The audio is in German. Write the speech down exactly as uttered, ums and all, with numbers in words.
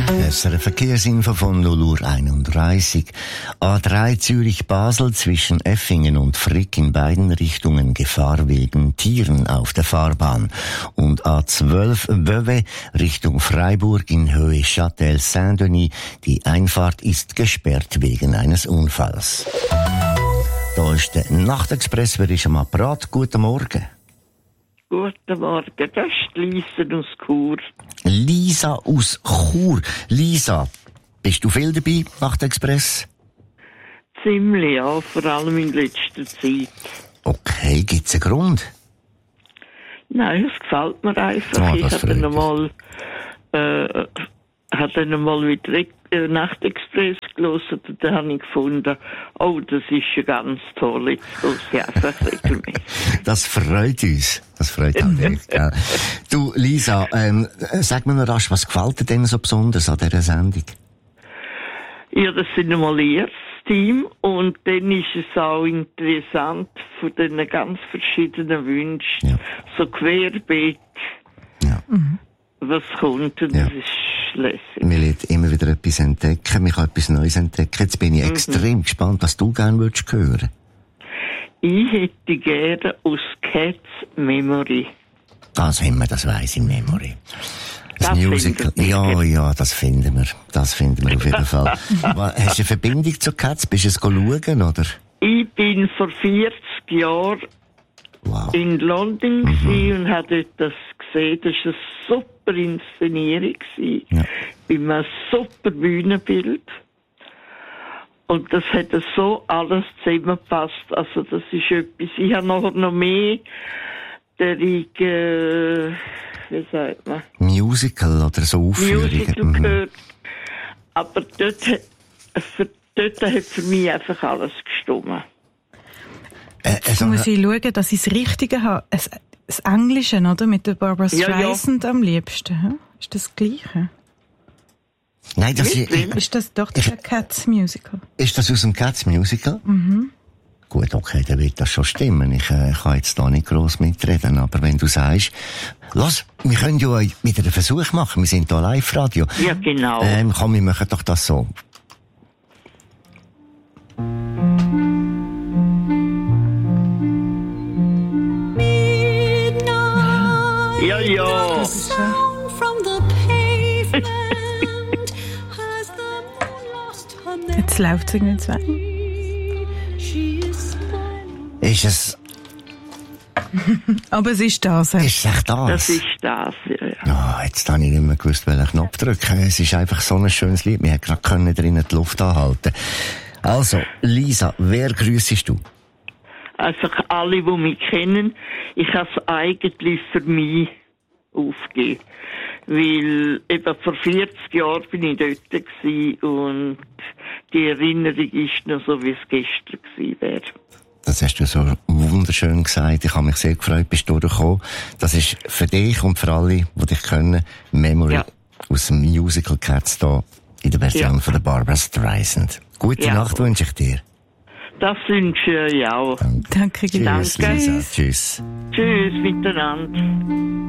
S R F-Verkehrsinfo von null Uhr einunddreißig. A drei Zürich-Basel zwischen Effingen und Frick in beiden Richtungen Gefahr wegen Tieren auf der Fahrbahn. Und A zwölf Vevey Richtung Freiburg in Höhe Châtel-Saint-Denis. Die Einfahrt ist gesperrt wegen eines Unfalls. Da ist der Nachtexpress, wer ist am Apparat? Guten Morgen. Guten Morgen, das ist Lisa aus Chur. Lisa aus Chur. Lisa, bist du viel dabei, Nachtexpress? Ziemlich, ja, vor allem in letzter Zeit. Okay, gibt's einen Grund? Nein, es gefällt mir einfach. Oh, ich habe dann einmal, äh, habe dann einmal wieder äh, Nachtexpress gelesen und dann habe ich gefunden, oh, das ist ja ganz toll, jetzt höre ich einfach regelmäßig. Das freut uns. Das freut auch mich, gell? Du, Lisa, ähm, sag mir noch rasch, was gefällt dir denn so besonders an dieser Sendung? Ja, das sind einmal ihr Team und dann ist es auch interessant von diesen ganz verschiedenen Wünschen, Ja. so querbeet, Ja. was kommt und Ja. das ist lässig. Wir lernen immer wieder etwas entdecken, wir können etwas Neues entdecken. Jetzt bin ich Mhm. extrem gespannt, was du gerne würdest hören. Ich hätte gerne aus Cats Memory. Das haben wir, das weiss ich in Memory. Das, Das Musical. findet ihr. Ja, ja, das finden wir. Das finden wir auf jeden Fall. Aber hast du eine Verbindung zu Cats? Bist du es schauen, oder? Ich bin vor vierzig Jahren Wow. in London mhm. und habe dort das gesehen. Das war eine super Inszenierung. Ja. Bei einem super Bühnenbild. Und das hat so alles zusammengepasst. Also das ist etwas. Ich habe nachher noch mehr der ich, äh, wie sagt man? Musical oder so Aufführungen. Musical Mhm. gehört. Aber dort, hat- für, dort hat für mich einfach alles gestimmt. Äh, Jetzt also, muss ich schauen, dass ich das Richtige habe. Das, das Englische, oder? Mit der Barbara Ja, ja. Streisand am liebsten. Hm? Ist das das Gleiche? nein, das ist, Ist das doch das Cats Musical? ist das aus dem Cats Musical? Mhm. Gut, okay, dann wird das schon stimmen. Ich äh, kann jetzt da nicht gross mitreden, aber wenn du sagst, los, wir können ja wieder einen Versuch machen, wir sind hier Live-Radio. Ja, genau. Ähm, komm, wir machen doch das so. Ja, ja. Das ist ja... Jetzt läuft es irgendwie zu weit. Ist es, Aber es ist das. ja. ist es echt das? Das ist das, ja, ja. Ah, jetzt habe ich nicht mehr gewusst, welchen Knopf drücken. Es ist einfach so ein schönes Lied. Wir hätten gerade drinnen die Luft anhalten. Also, Lisa, wer grüssest du? Einfach alle, die mich kennen. Ich habe es eigentlich für mich aufgegeben. Weil eben vor vierzig Jahren bin ich dort gewesen und die Erinnerung ist noch so, wie es gestern gewesen wäre. Das hast du so wunderschön gesagt. Ich habe mich sehr gefreut, bist du durchgekommen. Das ist für dich und für alle, die dich kennen, Memory Ja. aus dem Musical Cats hier in der Version Ja. von der Barbara Streisand. Gute Ja. Nacht wünsche ich dir. Das wünsche ich auch. Danke, Tschüss, Danke. Lisa. Tschüss. Tschüss miteinander.